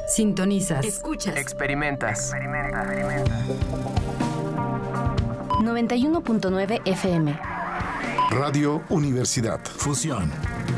Sintonizas. Escuchas. Experimentas. 91.9 FM. Radio Universidad. Fusión.